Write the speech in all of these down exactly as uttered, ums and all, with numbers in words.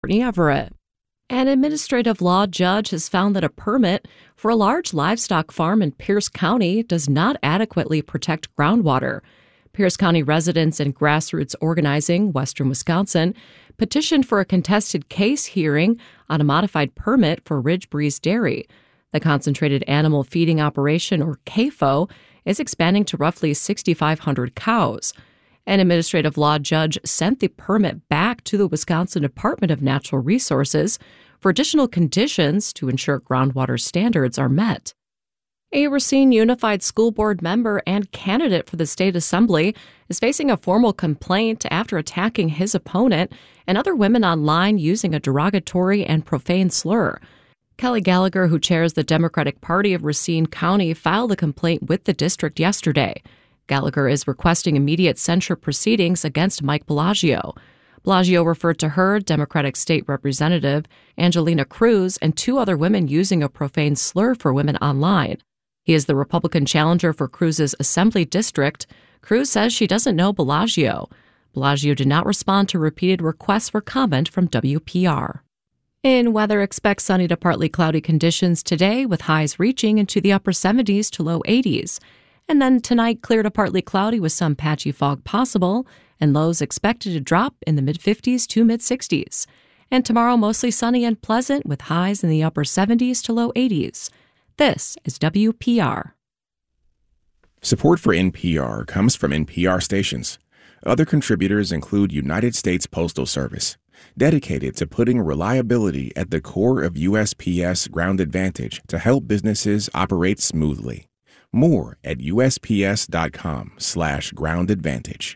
Courtney Everett. An administrative law judge has found that a permit for a large livestock farm in Pierce County does not adequately protect groundwater. Pierce County residents and grassroots organizing, Western Wisconsin, petitioned for a contested case hearing on a modified permit for Ridge Breeze Dairy. The Concentrated Animal Feeding Operation, or C A F O, is expanding to roughly six thousand five hundred cows. An administrative law judge sent the permit back to the Wisconsin Department of Natural Resources for additional conditions to ensure groundwater standards are met. A Racine Unified School Board member and candidate for the state assembly is facing a formal complaint after attacking his opponent and other women online using a derogatory and profane slur. Kelly Gallagher, who chairs the Democratic Party of Racine County, filed a complaint with the district yesterday. Gallagher is requesting immediate censure proceedings against Mike Bellagio. Bellagio referred to her, Democratic State Representative Angelina Cruz, and two other women using a profane slur for women online. He is the Republican challenger for Cruz's Assembly District. Cruz says she doesn't know Bellagio. Bellagio did not respond to repeated requests for comment from W P R. In weather, expect sunny to partly cloudy conditions today, with highs reaching into the upper seventies to low eighties. And then tonight, clear to partly cloudy with some patchy fog possible, and lows expected to drop in the mid-fifties to mid-sixties. And tomorrow, mostly sunny and pleasant, with highs in the upper seventies to low eighties. This is W P R. Support for N P R comes from N P R stations. Other contributors include United States Postal Service, dedicated to putting reliability at the core of U S P S Ground Advantage to help businesses operate smoothly. More at usps.com slash ground advantage.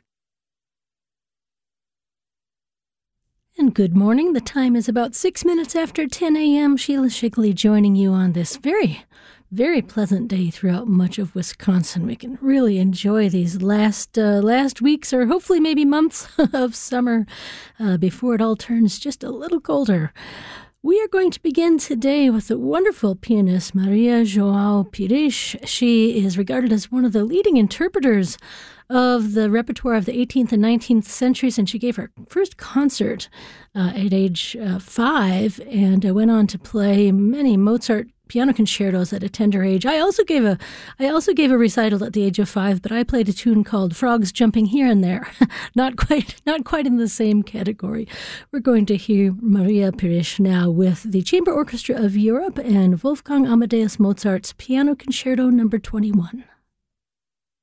And good morning. The time is about six minutes after ten a.m. Sheila Shigley joining you on this very, very pleasant day throughout much of Wisconsin. We can really enjoy these last uh, last weeks, or hopefully maybe months of summer uh, before it all turns just a little colder. We are going to begin today with the wonderful pianist Maria João Pires. She is regarded as one of the leading interpreters of the repertoire of the eighteenth and nineteenth centuries, and she gave her first concert uh, at age uh, five and uh, went on to play many Mozart piano concertos at a tender age. I also gave a I also gave a recital at the age of five, but I played a tune called Frogs Jumping Here and There. not quite not quite in the same category. We're going to hear Maria Pires now with the Chamber Orchestra of Europe and Wolfgang Amadeus Mozart's Piano Concerto number twenty-one.